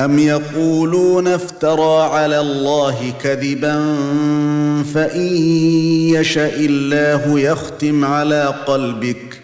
أَمْ يَقُولُونَ افْتَرَىٰ عَلَى اللَّهِ كَذِبًا فَإِن يَشَإِ اللَّهُ يَخْتِمْ عَلَىٰ قَلْبِكَ